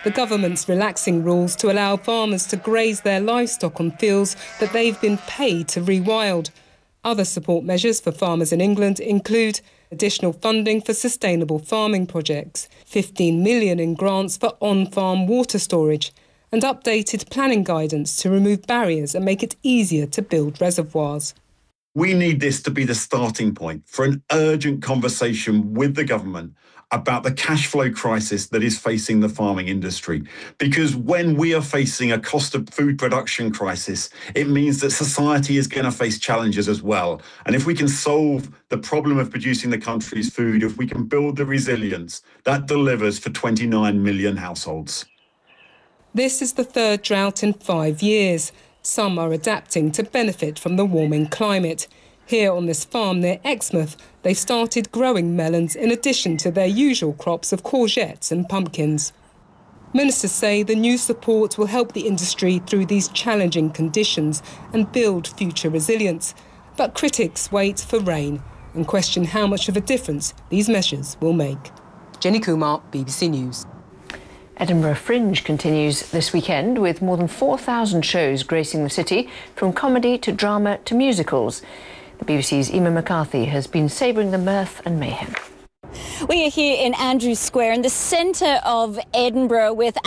The government's relaxing rules to allow farmers to graze their livestock on fields that they've been paid to rewild. Other support measures for farmers in England include additional funding for sustainable farming projects, 15 million in grants for on-farm water storage, and updated planning guidance to remove barriers and make it easier to build reservoirs. We need this to be the starting point for an urgent conversation with the government about the cash flow crisis that is facing the farming industry. Because when we are facing a cost of food production crisis, it means that society is going to face challenges as well. And if we can solve the problem of producing the country's food, if we can build the resilience, that delivers for 29 million households. This is the third drought in 5 years. Some are adapting to benefit from the warming climate. Here on this farm near Exmouth, they've started growing melons in addition to their usual crops of courgettes and pumpkins. Ministers say the new support will help the industry through these challenging conditions and build future resilience. But critics wait for rain and question how much of a difference these measures will make. Jenny Kumar, BBC News. Edinburgh Fringe continues this weekend with more than 4,000 shows gracing the city, from comedy to drama to musicals. The BBC's Emma McCarthy has been savouring the mirth and mayhem. We are here in Andrews Square in the centre of Edinburgh with